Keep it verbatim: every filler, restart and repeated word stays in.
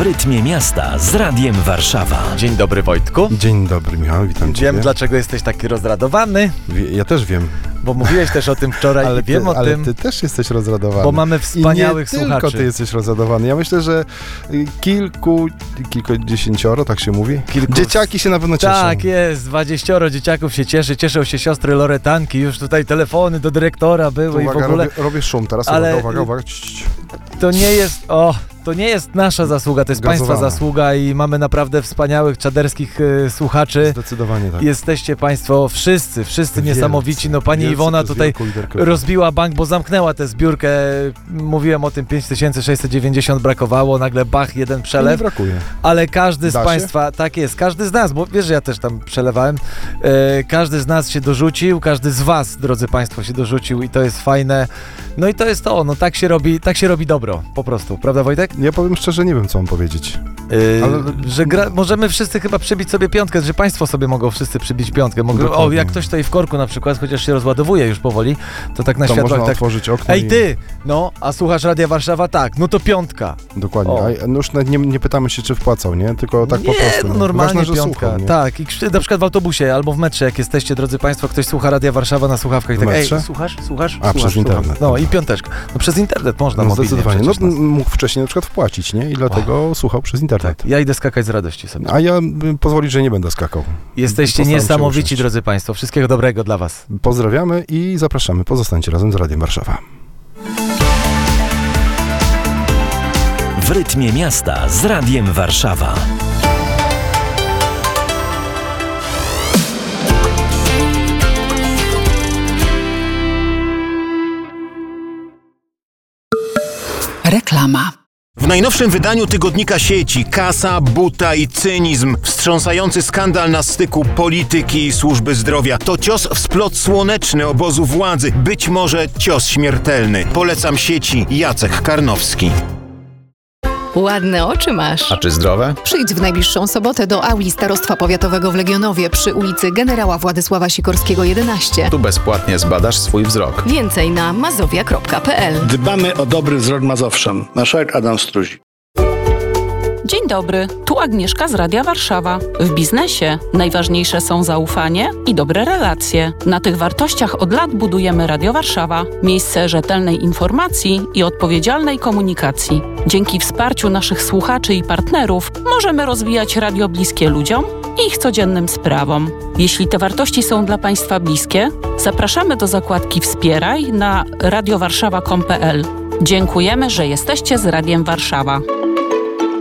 rytmie miasta z Radiem Warszawa. Dzień dobry, Wojtku. Dzień dobry, Michał, witam Cię. Wiem, dlaczego jesteś taki rozradowany. Ja też wiem. Bo mówiłeś też o tym wczoraj ale i wiem ty, o ale tym. ty też jesteś rozradowany. Bo mamy wspaniałych I nie słuchaczy. tylko ty jesteś rozradowany. Ja myślę, że kilku, kilkudziesięcioro, tak się mówi. Kilku... Dzieciaki się na pewno cieszą. Tak jest, dwadzieścioro dzieciaków się cieszy. Cieszą się siostry Loretanki. Już tutaj telefony do dyrektora były uwaga, i w ogóle. Robię, robię szum teraz. Ale uwaga, uwaga, uwaga. Cii. To nie jest. O, to nie jest nasza zasługa, to jest Gazowana. Państwa zasługa i mamy naprawdę wspaniałych czaderskich y, słuchaczy. Zdecydowanie tak. Jesteście Państwo wszyscy, wszyscy Wielcy, niesamowici. No pani wielcy, Iwona to z tutaj wielką literką. rozbiła bank, bo zamknęła tę zbiórkę. Mówiłem o tym, pięć tysięcy sześćset dziewięćdziesiąt brakowało, nagle bach, jeden Nie przelew. brakuje. Ale każdy z Da się? Państwa, tak jest, każdy z nas, bo wiesz, że ja też tam przelewałem, e, każdy z nas się dorzucił, każdy z Was, drodzy Państwo, się dorzucił i to jest fajne. No i to jest to, no tak się robi, tak się robi dobro, po prostu, prawda, Wojtek? Ja powiem szczerze, nie wiem, co mam powiedzieć. Yy, Ale- Że gra, możemy wszyscy chyba przybić sobie piątkę, że Państwo sobie mogą wszyscy przybić piątkę. Mogą, o, Dokładnie. jak ktoś stoi w korku na przykład, chociaż się rozładowuje już powoli, to tak na To światłach można tak. otworzyć okno Ej i... ty, no, a słuchasz Radia Warszawa? Tak, no to piątka. Dokładnie. O. A no już nawet nie, nie pytamy się, czy wpłacał, nie? Tylko tak nie, po prostu. no nie? normalnie Ważne, że piątka. słuchał, nie? Tak, i krzy- na przykład w autobusie albo w metrze, jak jesteście, drodzy Państwo, ktoś słucha Radia Warszawa na słuchawkach i W tak, ej, metrze? słuchasz, słuchasz? A, słuchasz, przez słucham. internet, No dobra. i piąteczka. No przez internet można No mobilnie zdecydowanie. No, przecież nas. mógł wcześniej na przykład wpłacić, nie? I dlatego słuchał przez internet. Tak, ja idę skakać z radości sobie. A ja bym pozwolić, że nie będę skakał. Jesteście Postaram się niesamowici, usiąść. drodzy Państwo. Wszystkiego dobrego dla Was. Pozdrawiamy i zapraszamy. Pozostańcie razem z Radiem Warszawa. W rytmie miasta z Radiem Warszawa. Reklama. W najnowszym wydaniu tygodnika sieci Kasa, buta i cynizm. Wstrząsający skandal na styku polityki i służby zdrowia. To cios w splot słoneczny obozu władzy. Być może cios śmiertelny. Polecam sieci Jacek Karnowski. Ładne oczy masz. A czy zdrowe? Przyjdź w najbliższą sobotę do auli Starostwa Powiatowego w Legionowie przy ulicy Generała Władysława Sikorskiego jedenaście. Tu bezpłatnie zbadasz swój wzrok. Więcej na mazowia kropka p l. Dbamy o dobry wzrok Mazowszan. Marszałek Adam Struzik. Dzień dobry, tu Agnieszka z Radia Warszawa. W biznesie najważniejsze są zaufanie i dobre relacje. Na tych wartościach od lat budujemy Radio Warszawa. Miejsce rzetelnej informacji i odpowiedzialnej komunikacji. Dzięki wsparciu naszych słuchaczy i partnerów możemy rozwijać radio bliskie ludziom i ich codziennym sprawom. Jeśli te wartości są dla Państwa bliskie, zapraszamy do zakładki Wspieraj na radiowarszawa kropka com kropka p l. Dziękujemy, że jesteście z Radiem Warszawa.